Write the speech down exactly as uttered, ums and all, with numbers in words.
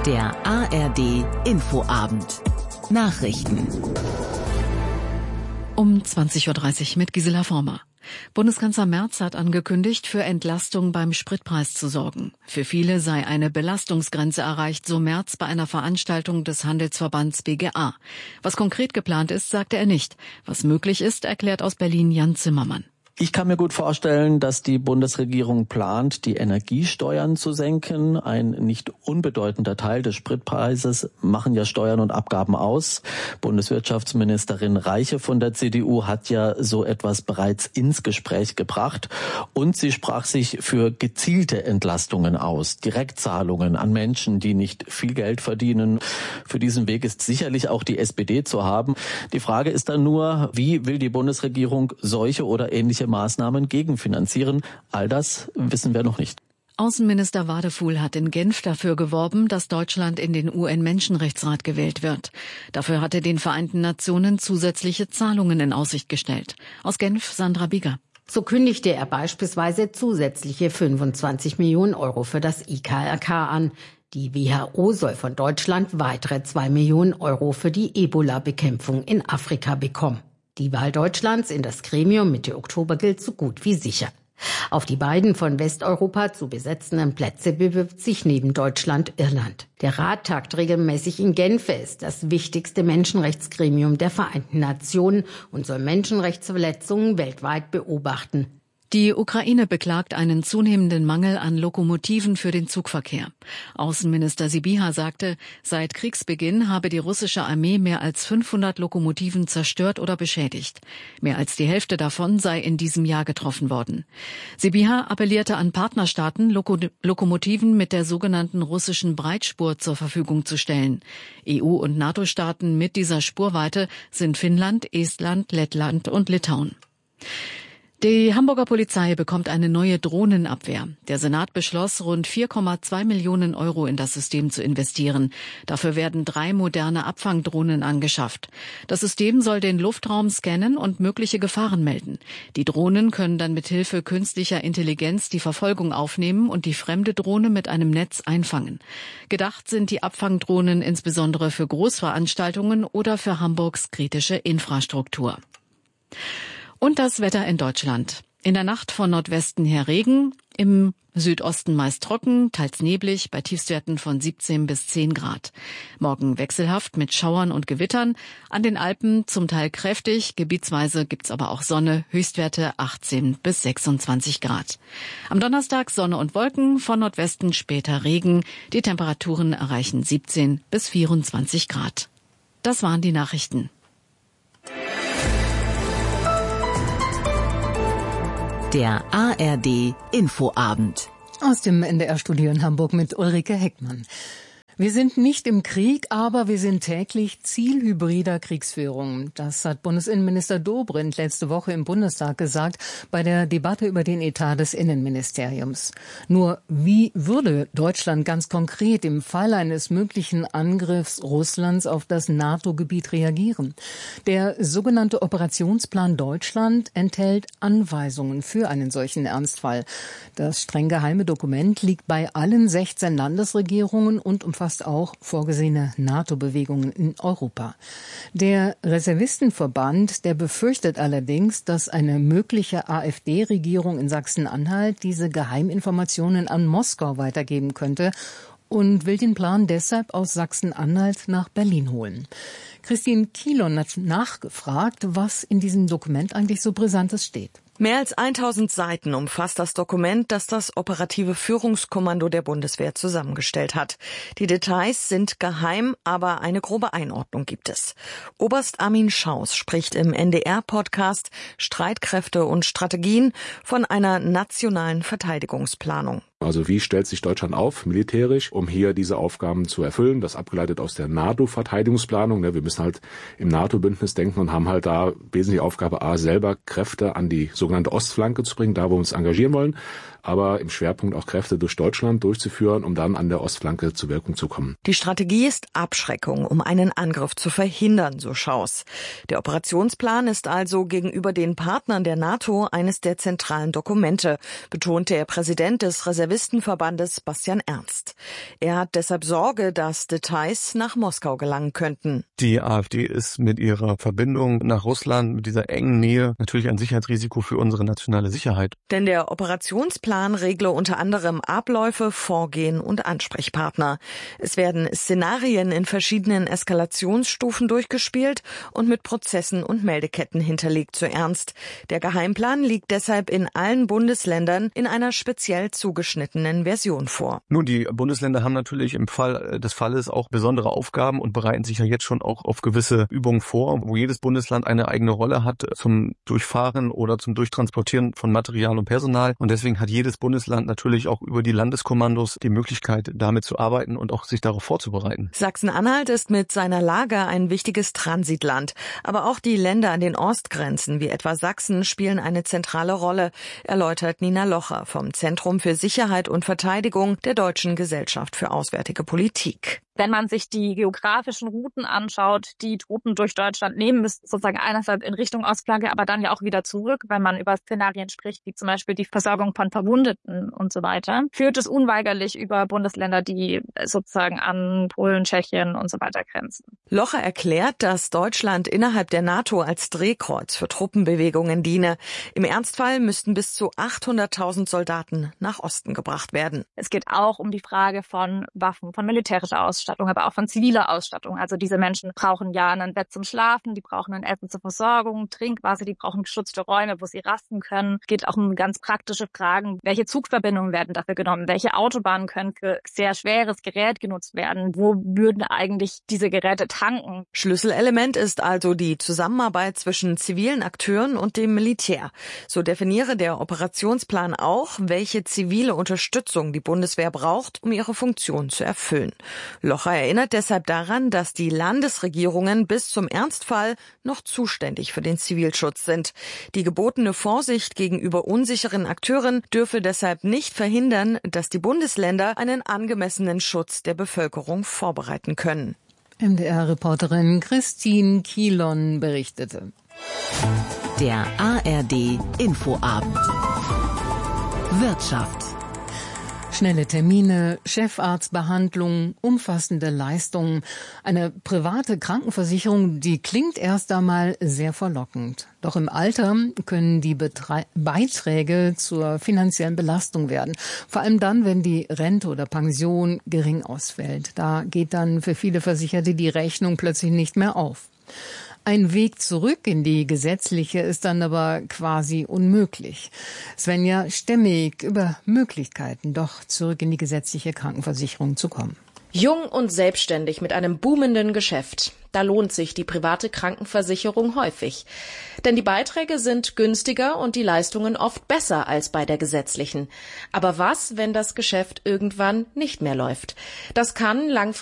Der A R D Infoabend. Nachrichten. Um zwanzig Uhr dreißig mit Gisela Former. Bundeskanzler Merz hat angekündigt, für Entlastung beim Spritpreis zu sorgen. Für viele sei eine Belastungsgrenze erreicht, so Merz bei einer Veranstaltung des Handelsverbands B G A. Was konkret geplant ist, sagte er nicht. Was möglich ist, erklärt aus Berlin Jan Zimmermann. Ich kann mir gut vorstellen, dass die Bundesregierung plant, die Energiesteuern zu senken. Ein nicht unbedeutender Teil des Spritpreises machen ja Steuern und Abgaben aus. Bundeswirtschaftsministerin Reiche von der C D U hat ja so etwas bereits ins Gespräch gebracht. Und sie sprach sich für gezielte Entlastungen aus, Direktzahlungen an Menschen, die nicht viel Geld verdienen. Für diesen Weg ist sicherlich auch die S P D zu haben. Die Frage ist dann nur, wie will die Bundesregierung solche oder ähnliche Maßnahmen gegenfinanzieren? All das wissen wir noch nicht. Außenminister Wadefuhl hat in Genf dafür geworben, dass Deutschland in den U N-Menschenrechtsrat gewählt wird. Dafür hat er den Vereinten Nationen zusätzliche Zahlungen in Aussicht gestellt. Aus Genf Sandra Bieger. So kündigte er beispielsweise zusätzliche fünfundzwanzig Millionen Euro für das I K R K an. Die W H O soll von Deutschland weitere zwei Millionen Euro für die Ebola-Bekämpfung in Afrika bekommen. Die Wahl Deutschlands in das Gremium Mitte Oktober gilt so gut wie sicher. Auf die beiden von Westeuropa zu besetzenden Plätze bewirbt sich neben Deutschland Irland. Der Rat tagt regelmäßig in Genf, ist das wichtigste Menschenrechtsgremium der Vereinten Nationen und soll Menschenrechtsverletzungen weltweit beobachten. Die Ukraine beklagt einen zunehmenden Mangel an Lokomotiven für den Zugverkehr. Außenminister Sybiha sagte, seit Kriegsbeginn habe die russische Armee mehr als fünfhundert Lokomotiven zerstört oder beschädigt. Mehr als die Hälfte davon sei in diesem Jahr getroffen worden. Sybiha appellierte an Partnerstaaten, Loko- Lokomotiven mit der sogenannten russischen Breitspur zur Verfügung zu stellen. E U- und NATO-Staaten mit dieser Spurweite sind Finnland, Estland, Lettland und Litauen. Die Hamburger Polizei bekommt eine neue Drohnenabwehr. Der Senat beschloss, rund vier Komma zwei Millionen Euro in das System zu investieren. Dafür werden drei moderne Abfangdrohnen angeschafft. Das System soll den Luftraum scannen und mögliche Gefahren melden. Die Drohnen können dann mithilfe künstlicher Intelligenz die Verfolgung aufnehmen und die fremde Drohne mit einem Netz einfangen. Gedacht sind die Abfangdrohnen insbesondere für Großveranstaltungen oder für Hamburgs kritische Infrastruktur. Und das Wetter in Deutschland. In der Nacht von Nordwesten her Regen, im Südosten meist trocken, teils neblig, bei Tiefstwerten von siebzehn bis zehn Grad. Morgen wechselhaft mit Schauern und Gewittern, an den Alpen zum Teil kräftig, gebietsweise gibt's aber auch Sonne, Höchstwerte achtzehn bis sechsundzwanzig Grad. Am Donnerstag Sonne und Wolken, von Nordwesten später Regen, die Temperaturen erreichen siebzehn bis vierundzwanzig Grad. Das waren die Nachrichten. Der A R D Infoabend. Aus dem N D R-Studio in Hamburg mit Ulrike Heckmann. Wir sind nicht im Krieg, aber wir sind täglich Ziel hybrider Kriegsführung. Das hat Bundesinnenminister Dobrindt letzte Woche im Bundestag gesagt bei der Debatte über den Etat des Innenministeriums. Nur wie würde Deutschland ganz konkret im Fall eines möglichen Angriffs Russlands auf das NATO-Gebiet reagieren? Der sogenannte Operationsplan Deutschland enthält Anweisungen für einen solchen Ernstfall. Das streng geheime Dokument liegt bei allen sechzehn Landesregierungen und umfasst fast auch vorgesehene NATO-Bewegungen in Europa. Der Reservistenverband, der befürchtet allerdings, dass eine mögliche AfD-Regierung in Sachsen-Anhalt diese Geheiminformationen an Moskau weitergeben könnte und will den Plan deshalb aus Sachsen-Anhalt nach Berlin holen. Christine Kielon hat nachgefragt, was in diesem Dokument eigentlich so Brisantes steht. Mehr als tausend Seiten umfasst das Dokument, das das operative Führungskommando der Bundeswehr zusammengestellt hat. Die Details sind geheim, aber eine grobe Einordnung gibt es. Oberst Armin Schaus spricht im N D R-Podcast Streitkräfte und Strategien von einer nationalen Verteidigungsplanung. Also wie stellt sich Deutschland auf, militärisch, um hier diese Aufgaben zu erfüllen? Das abgeleitet aus der NATO-Verteidigungsplanung. Wir müssen halt im NATO-Bündnis denken und haben halt da wesentliche Aufgabe A, selber Kräfte an die sogenannte Ostflanke zu bringen, da wo wir uns engagieren wollen. aber im Schwerpunkt auch Kräfte durch Deutschland durchzuführen, um dann an der Ostflanke zur Wirkung zu kommen. Die Strategie ist Abschreckung, um einen Angriff zu verhindern, so Schaus. Der Operationsplan ist also gegenüber den Partnern der NATO eines der zentralen Dokumente, betonte der Präsident des Reservistenverbandes Bastian Ernst. Er hat deshalb Sorge, dass Details nach Moskau gelangen könnten. Die AfD ist mit ihrer Verbindung nach Russland, mit dieser engen Nähe, natürlich ein Sicherheitsrisiko für unsere nationale Sicherheit. Denn der Operationsplan regle unter anderem Abläufe, Vorgehen und Ansprechpartner. Es werden Szenarien in verschiedenen Eskalationsstufen durchgespielt und mit Prozessen und Meldeketten hinterlegt, so Ernst. Der Geheimplan liegt deshalb in allen Bundesländern in einer speziell zugeschnittenen Version vor. Nun, die Bundesländer haben natürlich im Fall des Falles auch besondere Aufgaben und bereiten sich ja jetzt schon auch auf gewisse Übungen vor, wo jedes Bundesland eine eigene Rolle hat zum Durchfahren oder zum Durchtransportieren von Material und Personal. Und deswegen hat jedes Bundesland natürlich auch über die Landeskommandos die Möglichkeit, damit zu arbeiten und auch sich darauf vorzubereiten. Sachsen-Anhalt ist mit seiner Lage ein wichtiges Transitland. Aber auch die Länder an den Ostgrenzen, wie etwa Sachsen, spielen eine zentrale Rolle, erläutert Nina Locher vom Zentrum für Sicherheit und Verteidigung der Deutschen Gesellschaft für Auswärtige Politik. Wenn man sich die geografischen Routen anschaut, die Truppen durch Deutschland nehmen, müssen sozusagen einerseits in Richtung Ostflanke, aber dann ja auch wieder zurück, wenn man über Szenarien spricht, wie zum Beispiel die Versorgung von Verwundeten und so weiter, führt es unweigerlich über Bundesländer, die sozusagen an Polen, Tschechien und so weiter grenzen. Locher erklärt, dass Deutschland innerhalb der NATO als Drehkreuz für Truppenbewegungen diene. Im Ernstfall müssten bis zu achthunderttausend Soldaten nach Osten gebracht werden. Es geht auch um die Frage von Waffen, von militärischer Ausstattung. Ausstattung, aber auch von ziviler Ausstattung. Also diese Menschen brauchen ja ein Bett zum Schlafen, die brauchen ein Essen zur Versorgung, Trinkwasser, die brauchen geschützte Räume, wo sie rasten können. Es geht auch um ganz praktische Fragen. Welche Zugverbindungen werden dafür genommen? Welche Autobahnen können für sehr schweres Gerät genutzt werden? Wo würden eigentlich diese Geräte tanken? Schlüsselelement ist also die Zusammenarbeit zwischen zivilen Akteuren und dem Militär. So definiere der Operationsplan auch, welche zivile Unterstützung die Bundeswehr braucht, um ihre Funktion zu erfüllen. Locher erinnert deshalb daran, dass die Landesregierungen bis zum Ernstfall noch zuständig für den Zivilschutz sind. Die gebotene Vorsicht gegenüber unsicheren Akteuren dürfe deshalb nicht verhindern, dass die Bundesländer einen angemessenen Schutz der Bevölkerung vorbereiten können. M D R-Reporterin Christine Kielon berichtete. Der A R D Infoabend. Wirtschaft. Schnelle Termine, Chefarztbehandlung, umfassende Leistungen. Eine private Krankenversicherung, die klingt erst einmal sehr verlockend. Doch im Alter können die Betre- Beiträge zur finanziellen Belastung werden. Vor allem dann, wenn die Rente oder Pension gering ausfällt. Da geht dann für viele Versicherte die Rechnung plötzlich nicht mehr auf. Ein Weg zurück in die gesetzliche ist dann aber quasi unmöglich. Svenja Stemmig über Möglichkeiten, doch zurück in die gesetzliche Krankenversicherung zu kommen. Jung und selbstständig mit einem boomenden Geschäft. Da lohnt sich die private Krankenversicherung häufig. Denn die Beiträge sind günstiger und die Leistungen oft besser als bei der gesetzlichen. Aber was, wenn das Geschäft irgendwann nicht mehr läuft? Das kann langfristig